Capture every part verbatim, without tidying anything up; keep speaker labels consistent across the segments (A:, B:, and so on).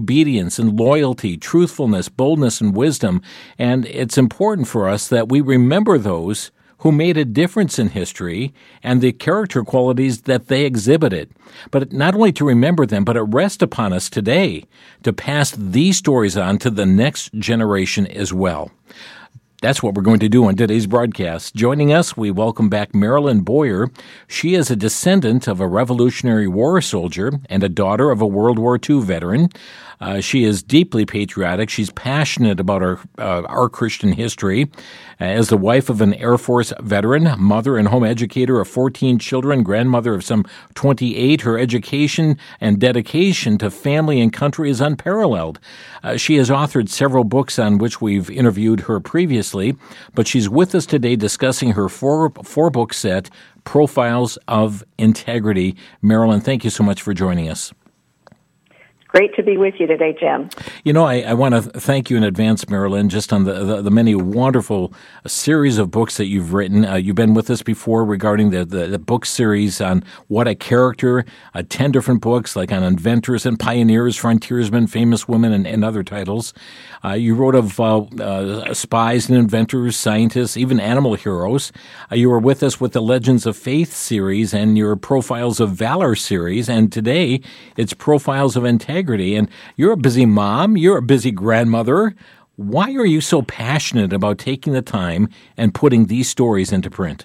A: obedience and loyalty, truthfulness, boldness, and wisdom. And it's important for us that we remember those who made a difference in history and the character qualities that they exhibited. But not only to remember them, but it rests upon us today to pass these stories on to the next generation as well. That's what we're going to do on today's broadcast. Joining us, we welcome back Marilyn Boyer. She is a descendant of a Revolutionary War soldier and a daughter of a World War Two veteran. Uh, she is deeply patriotic. She's passionate about our, uh, our Christian history. As the wife of an Air Force veteran, mother and home educator of fourteen children, grandmother of some twenty-eight, her education and dedication to family and country is unparalleled. Uh, she has authored several books on which we've interviewed her previously, but she's with us today discussing her four, four-book set, Profiles of Integrity. Marilyn, thank you so much for joining us.
B: Great to be with you today, Jim.
A: You know, I, I want to thank you in advance, Marilyn, just on the, the, the many wonderful series of books that you've written. Uh, you've been with us before regarding the, the, the book series on What a Character, uh, ten different books like on inventors and pioneers, frontiersmen, famous women, and, and other titles. Uh, you wrote of uh, uh, spies and inventors, scientists, even animal heroes. Uh, you were with us with the Legends of Faith series and your Profiles of Valor series, and today it's Profiles of Integrity. And you're a busy mom, you're a busy grandmother. Why are you so passionate about taking the time and putting these stories into print?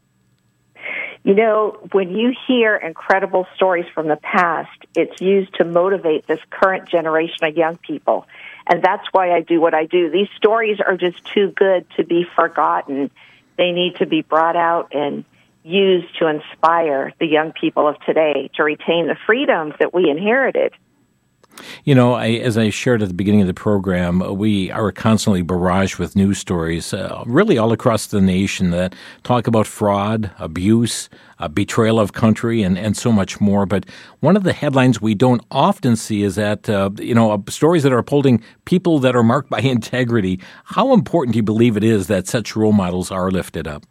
B: You know, when you hear incredible stories from the past, it's used to motivate this current generation of young people. And that's why I do what I do. These stories are just too good to be forgotten. They need to be brought out and used to inspire the young people of today to retain the freedoms that we inherited.
A: You know, I, as I shared at the beginning of the program, we are constantly barraged with news stories, uh, really all across the nation, that talk about fraud, abuse, uh, betrayal of country, and, and so much more. But one of the headlines we don't often see is that, uh, you know, uh, stories that are upholding people that are marked by integrity. How important do you believe it is that such role models are lifted up?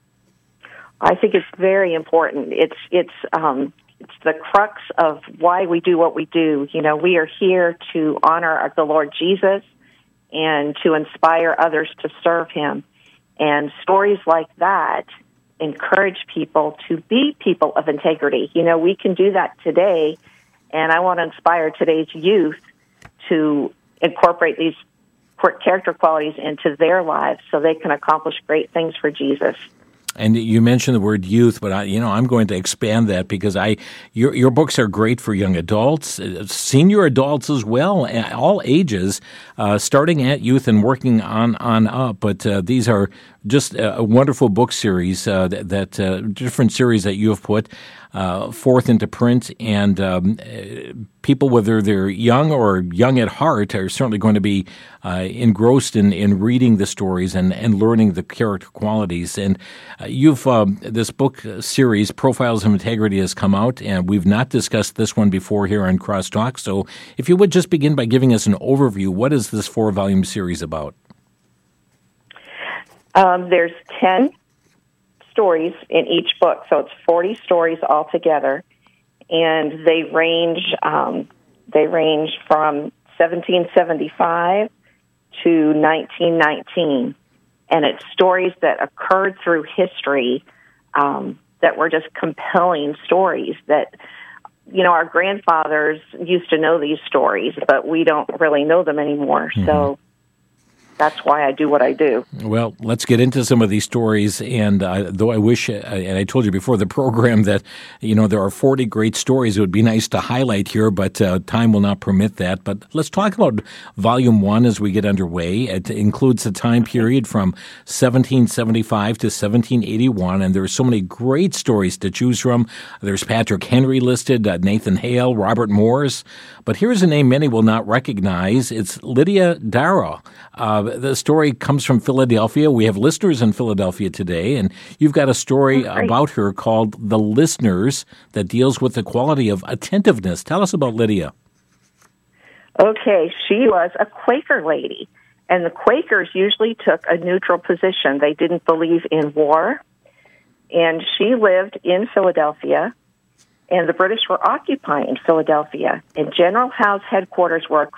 B: I think it's very important. It's, it's, um, It's the crux of why we do what we do. You know, we are here to honor the Lord Jesus and to inspire others to serve him. And stories like that encourage people to be people of integrity. You know, we can do that today, and I want to inspire today's youth to incorporate these character qualities into their lives so they can accomplish great things for Jesus.
A: And you mentioned the word youth, but I, you know, I'm going to expand that because I, your your books are great for young adults, senior adults as well, all ages, uh, starting at youth and working on on up. But uh, these are just a wonderful book series uh, that, that uh, different series that you have put uh, forth into print, and um, people, whether they're young or young at heart, are certainly going to be uh, engrossed in, in reading the stories and, and learning the character qualities. And uh, you've um, this book series, Profiles of Integrity, has come out, and we've not discussed this one before here on Crosstalk. So, if you would just begin by giving us an overview, what is this four-volume series about?
B: Um, there's ten stories in each book, so it's forty stories altogether, and they range um, they range from seventeen seventy-five to nineteen nineteen, and it's stories that occurred through history um, that were just compelling stories that, you know, our grandfathers used to know these stories, but we don't really know them anymore. Mm-hmm. So that's why I do what I do.
A: Well, let's get into some of these stories. And uh, though I wish, uh, and I told you before the program that, you know, there are forty great stories it would be nice to highlight here, but uh, time will not permit that. But let's talk about Volume one as we get underway. It includes a time period from seventeen seventy-five to seventeen eighty-one, and there are so many great stories to choose from. There's Patrick Henry listed, uh, Nathan Hale, Robert Morris. But here's a name many will not recognize. It's Lydia Darragh. Uh, the story comes from Philadelphia. We have listeners in Philadelphia today, and you've got a story oh, about her called The Listeners that deals with the quality of attentiveness. Tell us about Lydia.
B: Okay, she was a Quaker lady, and the Quakers usually took a neutral position. They didn't believe in war, and she lived in Philadelphia, and the British were occupying Philadelphia, and General Howe's headquarters were